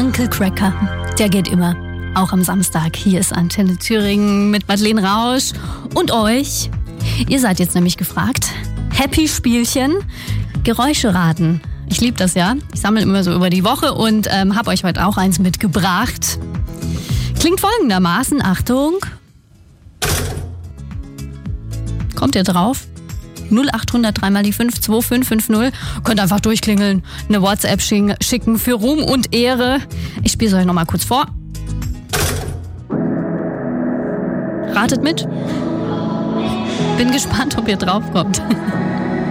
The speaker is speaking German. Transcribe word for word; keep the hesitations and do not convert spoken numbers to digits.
Uncle Cracker, der geht immer. Auch am Samstag. Hier ist Antenne Thüringen mit Madeleine Rausch und euch. Ihr seid jetzt nämlich gefragt. Happy Spielchen, Geräusche raten. Ich liebe das, ja. Ich sammle immer so über die Woche und ähm, habe euch heute auch eins mitgebracht. Klingt folgendermaßen, Achtung. Kommt ihr drauf? null acht hundert drei mal die fünf zwei fünf fünf null. Könnt einfach durchklingeln, eine WhatsApp schicken für Ruhm und Ehre. Ich spiele es euch nochmal kurz vor. Ratet mit. Bin gespannt, ob ihr drauf kommt.